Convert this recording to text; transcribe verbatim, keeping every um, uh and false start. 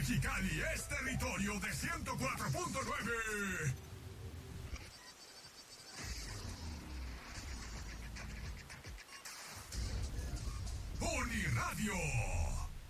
Mexicali es territorio de ciento cuatro punto nueve. Uniradio.